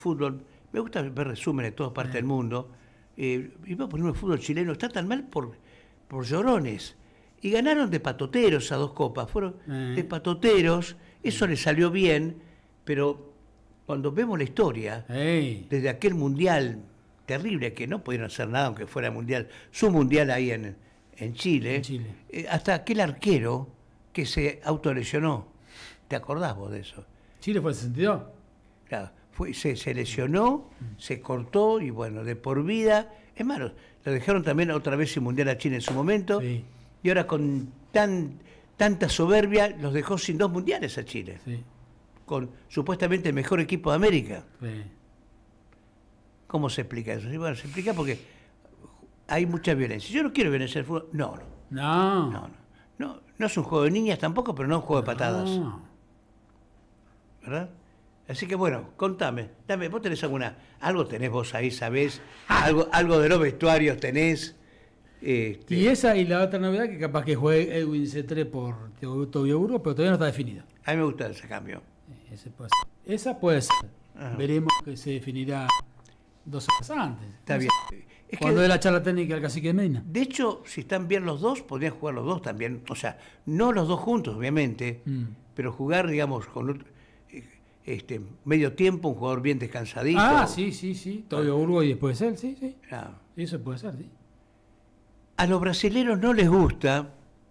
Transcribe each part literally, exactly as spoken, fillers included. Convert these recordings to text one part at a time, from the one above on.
fútbol, me gusta ver resúmenes de todas partes del mundo, eh, iba a poner un fútbol chileno, está tan mal por, por llorones. Y ganaron de patoteros a dos copas, fueron eh. de patoteros, eso les salió bien, pero cuando vemos la historia, hey. desde aquel mundial terrible, que no pudieron hacer nada aunque fuera mundial, su mundial ahí en, en Chile, en Chile. Eh, hasta aquel arquero que se autolesionó, ¿te acordás vos de eso? ¿Chile fue el sesenta y dos? Claro, fue, se, se lesionó, mm. se cortó y bueno, de por vida, es malo, lo dejaron también otra vez sin mundial a Chile en su momento, sí. Y ahora con tan tanta soberbia los dejó sin dos mundiales a Chile. Sí. Con supuestamente el mejor equipo de América. Sí. ¿Cómo se explica eso? Bueno, se explica porque hay mucha violencia. Yo no quiero violencia en el fútbol. No, no. No. No, no. No, no es un juego de niñas tampoco, pero no es un juego de patadas. No. ¿Verdad? Así que bueno, contame. Dame, vos tenés alguna... Algo tenés vos ahí, sabés. Algo, algo de los vestuarios tenés. Este... Y esa y la otra novedad que capaz que juegue Edwin Cetré por Tobio Burgos, pero todavía no está definido. A mí me gusta ese cambio. Ese puede ser. Esa puede ser. Ajá. Veremos que se definirá dos horas antes. Está bien. Es Cuando que, es la charla técnica del cacique de Medina. De hecho, si están bien los dos, podrían jugar los dos también. O sea, no los dos juntos, obviamente, mm. pero jugar, digamos, con este medio tiempo, un jugador bien descansadito. Ah, sí, sí, sí. Tobio Burgos y después él, sí, sí. Claro. Eso puede ser, sí. A los brasileros no les gusta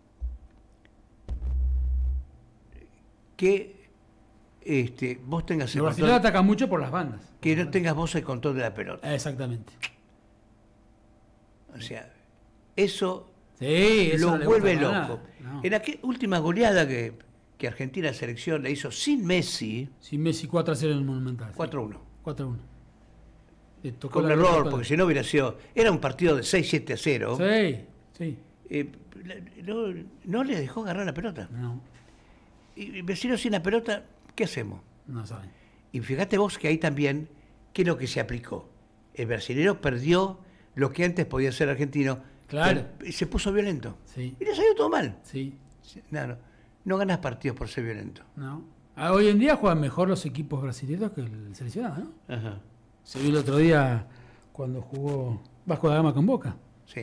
que este, vos tengas el Los brasileños atacan mucho por las bandas. Que no tengas vos el control de la pelota. Exactamente. O sea, eso, sí, eso lo no vuelve loco. No. En aquella última goleada que, que Argentina selección le hizo sin Messi. Sin Messi cuatro a cero en el Monumental. cuatro a uno. cuatro a uno. Con un error, porque si no hubiera sido... Era un partido de seis siete a cero. Sí, sí. Eh, no, no le dejó agarrar la pelota. No. Y vecino sin la pelota, ¿qué hacemos? No saben. Y fíjate vos que ahí también, ¿qué es lo que se aplicó? El brasileño perdió lo que antes podía ser argentino. Claro. Y se puso violento. Sí. Y le salió todo mal. Sí. No, no. No ganas partidos por ser violento. No. Ah, hoy en día juegan mejor los equipos brasileños que el seleccionado, ¿no? Ajá. Se vio el otro día cuando jugó Vasco da Gama con Boca. Sí.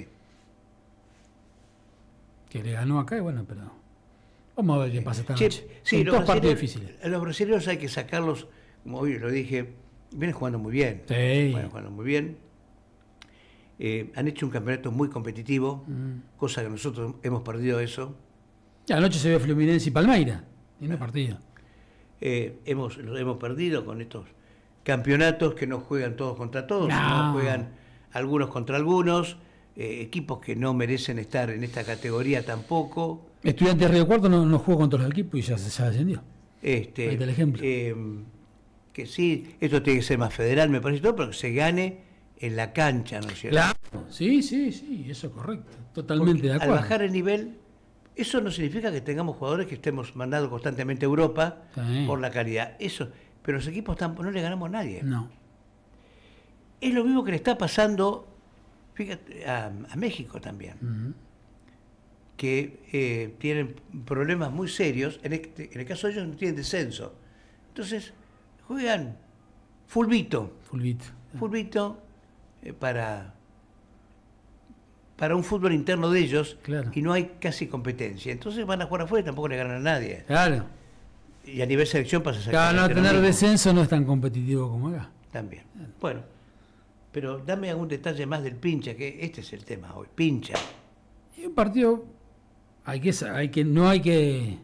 Que le ganó acá y bueno, pero vamos a ver qué pasa esta noche. Sí, Son dos partidos difíciles. A los brasileños hay que sacarlos, como hoy lo dije, vienen jugando muy bien. Sí. Vienen jugando muy bien. Eh, han hecho un campeonato muy competitivo, mm. cosa que nosotros hemos perdido eso. Y anoche se vio Fluminense y Palmeiras, en el partido. Eh, hemos, lo hemos perdido con estos campeonatos que no juegan todos contra todos, no. sino juegan algunos contra algunos, eh, equipos que no merecen estar en esta categoría tampoco. Estudiantes Río Cuarto no, no jugó contra los equipos y ya se ya descendió. Este, Ahí está el ejemplo. Eh, que sí, esto tiene que ser más federal, me parece todo, pero que se gane en la cancha, ¿no es cierto? Claro, sí, sí, sí, eso es correcto, totalmente Porque de acuerdo. Al bajar el nivel, eso no significa que tengamos jugadores que estemos mandando constantemente a Europa sí. por la calidad. Eso, pero los equipos tampoco, no le ganamos a nadie. No. Es lo mismo que le está pasando, fíjate, a, a México también, uh-huh. que eh, tienen problemas muy serios. En, este, en el caso de ellos no tienen descenso. Entonces, juegan fulbito. Fulbito. Fulbito eh, para, para un fútbol interno de ellos, claro. y no hay casi competencia. Entonces van a jugar afuera y tampoco le ganan a nadie. Claro. Y a nivel selección pasa a ser... Claro, no tener descenso no es tan competitivo como acá. También. Bueno, pero dame algún detalle más del Pincha, que este es el tema hoy. Pincha. Y un partido, hay que, hay que, no hay que...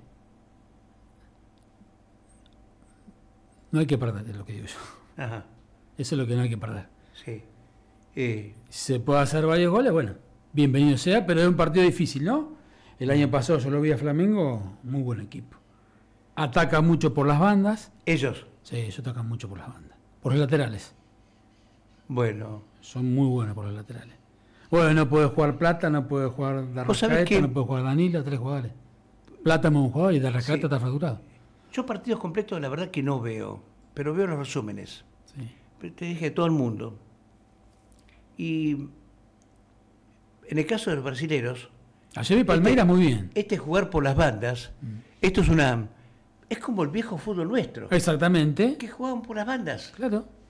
No hay que perder, es lo que digo yo. Ajá. Eso es lo que no hay que perder. Sí. Eh... Si se puede hacer varios goles, bueno, bienvenido sea, pero es un partido difícil, ¿no? El año pasado yo lo vi a Flamengo, muy buen equipo. Ataca mucho por las bandas. ¿Ellos? Sí, ellos atacan mucho por las bandas. Por los laterales. Bueno. Son muy buenos por los laterales. Bueno, no puede jugar Plata, no puede jugar Darrascaeta, no puede jugar Danilo, tres jugadores. Plata es un jugador y Darrascaeta sí. está fracturado. Yo partidos completos la verdad que no veo, pero veo los resúmenes. Sí. Te dije todo el mundo. Y en el caso de los brasileros... Ayer vi Palmeiras este, muy bien. Este jugar por las bandas, mm. esto es una... Es como el viejo fútbol nuestro. Exactamente. Que jugaban por las bandas. Claro.